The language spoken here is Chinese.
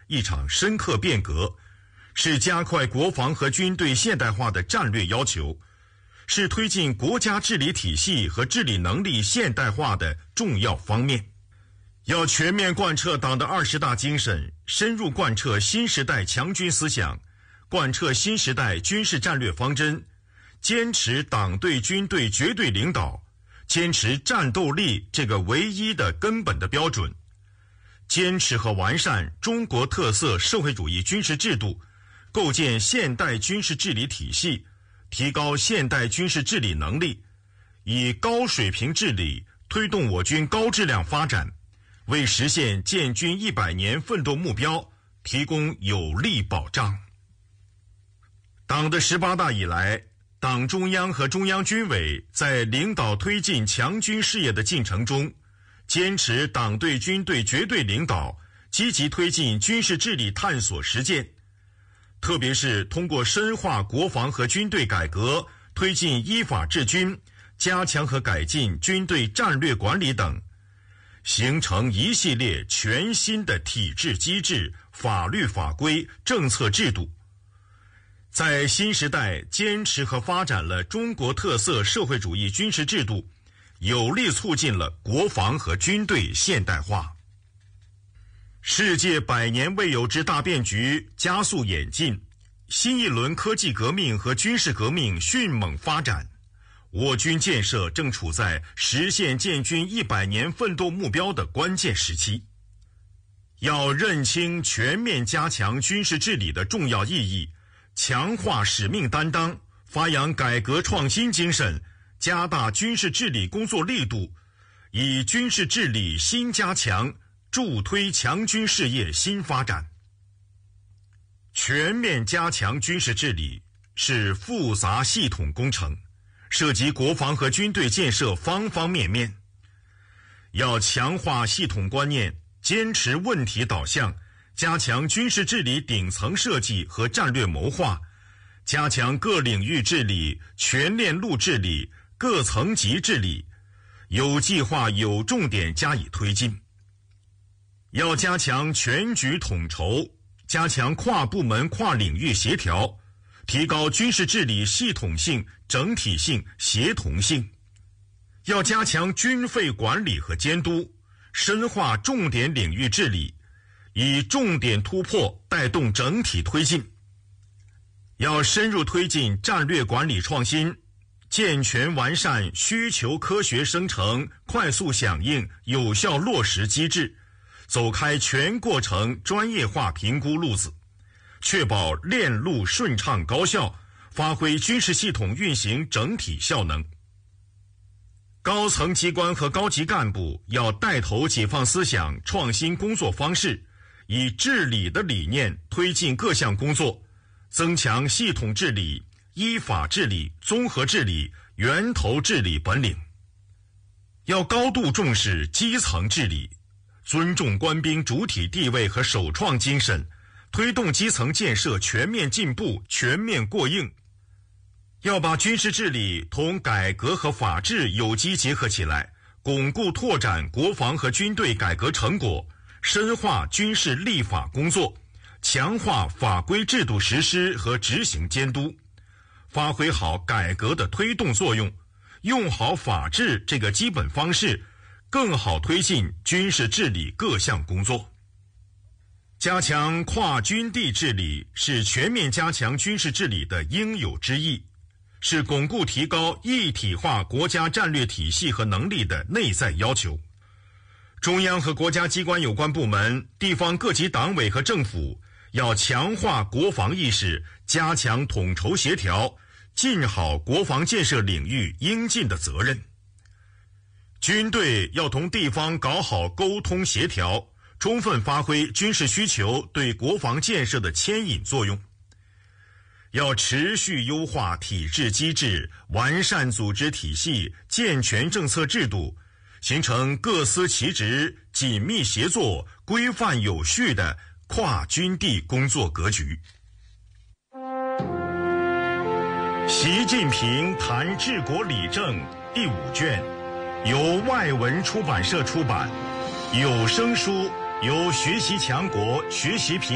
一场深刻变革，是加快国防和军队现代化的战略要求，是推进国家治理体系和治理能力现代化的重要方面。要全面贯彻党的20大精神，深入贯彻新时代强军思想，贯彻新时代军事战略方针，坚持党对军队绝对领导，坚持战斗力这个唯一的根本的标准，坚持和完善中国特色社会主义军事制度，构建现代军事治理体系，提高现代军事治理能力，以高水平治理推动我军高质量发展，为实现建军100年奋斗目标提供有力保障。党的18大以来，党中央和中央军委在领导推进强军事业的进程中，坚持党对军队绝对领导，积极推进军事治理探索实践，特别是通过深化国防和军队改革，推进依法治军，加强和改进军队战略管理等，形成一系列全新的体制机制、法律法规、政策制度，在新时代坚持和发展了中国特色社会主义军事制度，有力促进了国防和军队现代化。世界100年未有之大变局加速演进，新一轮科技革命和军事革命迅猛发展，我军建设正处在实现建军100年奋斗目标的关键时期。要认清全面加强军事治理的重要意义，强化使命担当，发扬改革创新精神，加大军事治理工作力度，以军事治理新加强，助推强军事业新发展。全面加强军事治理是复杂系统工程，涉及国防和军队建设方方面面。要强化系统观念，坚持问题导向，加强军事治理顶层设计和战略谋划，加强各领域治理、全链路治理、各层级治理，有计划有重点加以推进。要加强全局统筹，加强跨部门跨领域协调，提高军事治理系统性、整体性、协同性。要加强军费管理和监督，深化重点领域治理，以重点突破带动整体推进。要深入推进战略管理创新，健全完善需求科学生成、快速响应、有效落实机制，走开全过程专业化评估路子，确保链路顺畅高效，发挥军事系统运行整体效能。高层机关和高级干部要带头解放思想，创新工作方式，以治理的理念推进各项工作，增强系统治理、依法治理、综合治理、源头治理本领。要高度重视基层治理，尊重官兵主体地位和首创精神，推动基层建设全面进步、全面过硬。要把军事治理同改革和法治有机结合起来，巩固拓展国防和军队改革成果，深化军事立法工作，强化法规制度实施和执行监督，发挥好改革的推动作用，用好法治这个基本方式，更好推进军事治理各项工作。加强跨军地治理是全面加强军事治理的应有之义，是巩固提高一体化国家战略体系和能力的内在要求。中央和国家机关有关部门、地方各级党委和政府要强化国防意识，加强统筹协调，尽好国防建设领域应尽的责任。军队要同地方搞好沟通协调，充分发挥军事需求对国防建设的牵引作用。要持续优化体制机制，完善组织体系，健全政策制度，形成各司其职、紧密协作、规范有序的跨军地工作格局。习近平谈治国理政第5卷，由外文出版社出版，有声书由学习强国学习评